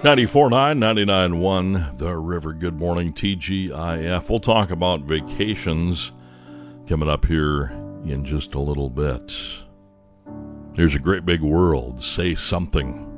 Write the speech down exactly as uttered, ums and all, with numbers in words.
ninety-four point nine, ninety-nine point one, The River. Good morning, T G I F. We'll talk about vacations coming up here in just a little bit. Here's a great big world. Say something.